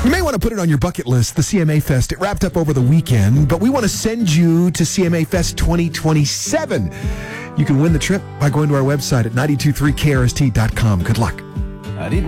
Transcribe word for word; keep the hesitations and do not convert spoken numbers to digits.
You may want to put it on your bucket list, the C M A Fest. It wrapped up over the weekend, but we want to send you to C M A Fest twenty twenty-seven. You can win the trip by going to our website at nine two three K R S T dot com. Good luck. I didn't